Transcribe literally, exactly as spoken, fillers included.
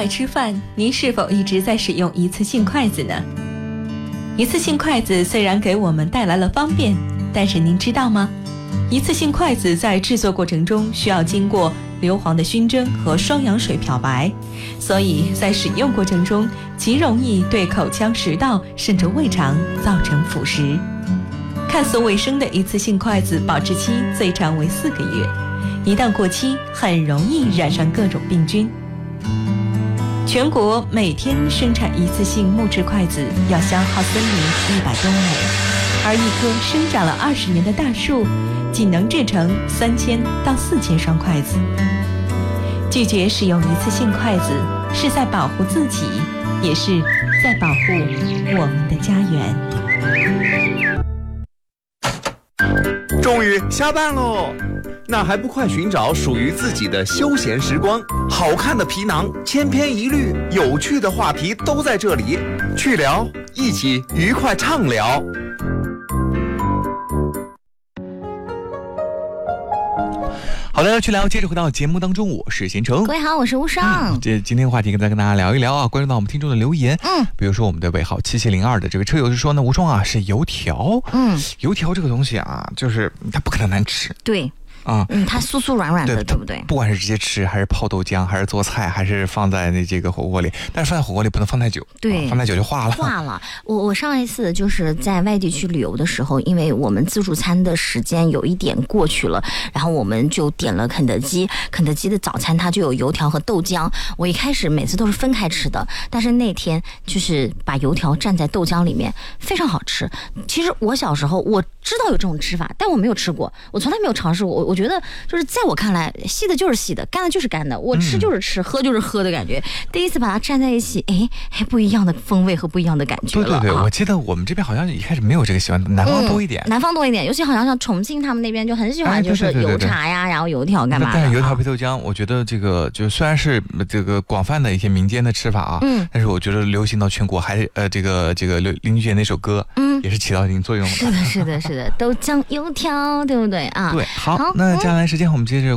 外吃饭，您是否一直在使用一次性筷子呢？一次性筷子虽然给我们带来了方便，但是您知道吗？一次性筷子在制作过程中需要经过硫磺的熏蒸和双氧水漂白，所以在使用过程中极容易对口腔、食道甚至胃肠造成腐蚀。看似卫生的一次性筷子保质期最长为四个月，一旦过期很容易染上各种病菌。全国每天生产一次性木质筷子要消耗森林一百多亩，而一棵生长了二十年的大树仅能制成三千到四千双筷子。拒绝使用一次性筷子，是在保护自己，也是在保护我们的家园。 终于下班喽，那还不快寻找属于自己的休闲时光？好看的皮囊，千篇一律，有趣的话题都在这里，去聊，一起愉快畅聊。好的，去聊，接着回到节目当中，我是贤成。 各位好，我是吴尚。 嗯、这今天话题跟大家跟大家聊一聊啊，关注到我们听众的留言。嗯，比如说我们的尾号七七零二的这位车友就说呢，吴双啊是油条。嗯，油条这个东西啊，就是它不可能难吃。 对。啊，嗯，它酥酥软软的， 对, 对不对？ 不管是直接吃，还是泡豆浆，还是做菜，还是放在那这个火锅里，但是放在火锅里不能放太久， 对， 啊、放太久就化了。 化了。我我上一次就是在外地去旅游的时候，因为我们自助餐的时间有一点过去了，然后我们就点了肯德基，肯德基的早餐它就有油条和豆浆。我一开始每次都是分开吃的，但是那天就是把油条蘸在豆浆里面，非常好吃。其实我小时候我知道有这种吃法，但我没有吃过，我从来没有尝试过。我我觉得就是。在我看来，稀的就是稀的，干的就是干的，我吃就是吃，嗯、喝就是喝的感觉。第一次把它站在一起，哎，还不一样的风味和不一样的感觉了。 对对对，啊、我记得我们这边好像一开始没有这个习惯，南方多一点、 嗯。南方多一点，尤其好像像重庆他们那边就很喜欢，就是油茶呀，然后油条干嘛的。 但是油条配豆浆，我觉得这个就虽然是这个广泛的一些民间的吃法啊，嗯，但是我觉得流行到全国，还是呃这个这个林俊杰那首歌，嗯，也是起到一定作用的。 是的，是的，是的，豆浆油条，对不对啊？ 对，好，好那接下来时间我们接着。